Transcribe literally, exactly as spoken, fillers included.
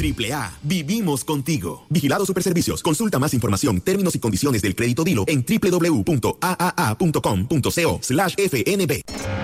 Triple A, vivimos contigo. Vigilado Superservicios. Consulta más información, términos y condiciones del crédito Dilo en doble u doble u doble u punto a a a punto com punto co slash f n b.